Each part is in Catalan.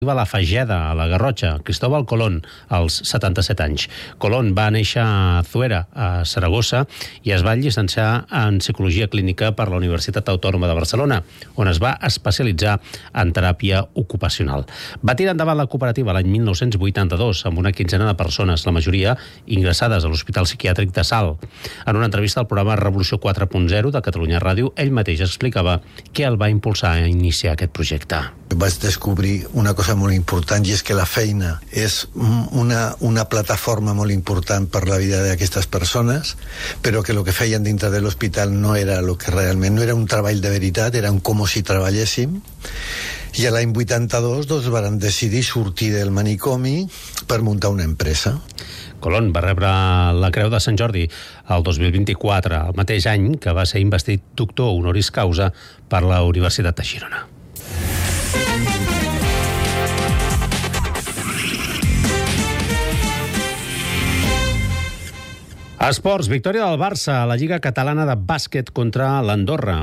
a la Fageda, a la Garrotxa, Cristóbal Colón, als 77 anys. Colón va néixer a Zuera, a Saragossa, i es va llicenciar en Psicologia Clínica per la Universitat Autònoma de Barcelona, on es va especialitzar en teràpia ocupacional. Va tirar endavant la cooperativa l'any 1982 amb una quinzena de persones, la majoria ingressades a l'Hospital Psiquiàtric de Salt. En una entrevista al programa Revolució 4.0 de Catalunya Ràdio, ell mateix explicava què el va impulsar a iniciar aquest projecte. Vaig descobrir una cosa molt important, i és que la feina és una plataforma molt important per la vida d'aquestes persones, però que el que feien dintre de l'hospital no era el que realment, no era un treball de veritat, era com si treballéssim. I a l'any 82 doncs, varen decidir sortir del manicomi per muntar una empresa. Colón va rebre la Creu de Sant Jordi el 2024, el mateix any que va ser investit doctor honoris causa per la Universitat de Girona. Esports, victòria del Barça a la Lliga Catalana de Bàsquet contra l'Andorra,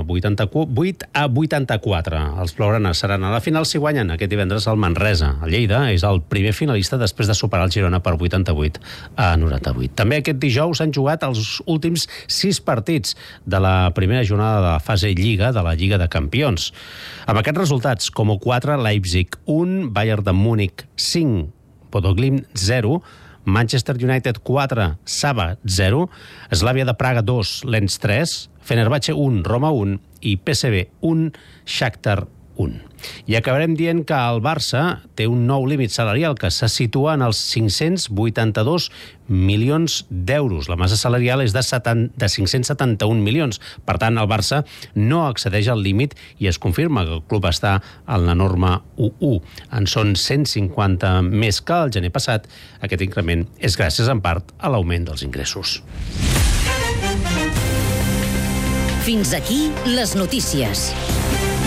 88-84. Els blaugranes seran a la final si guanyen aquest divendres al Manresa. El Lleida és el primer finalista després de superar el Girona per 88-98. També aquest dijous s'han jugat els últims 6 partits de la primera jornada de la fase Lliga de la Lliga de Campions. Amb aquests resultats, Como 4, Leipzig 1, Bayern de Múnich 5, Podoglim 0, Manchester United 4, Saba 0, Slavia de Praga 2, Lens 3, Fenerbahce 1, Roma 1 i PSV 1, Shakhtar 1. I acabarem dient que el Barça té un nou límit salarial que se situa en els 582 milions d'euros. La massa salarial és de 571 milions. Per tant, el Barça no accedeix al límit i es confirma que el club està en la norma 1-1. En són 150 més que el gener passat. Aquest increment és gràcies en part a l'augment dels ingressos. Fins aquí les notícies.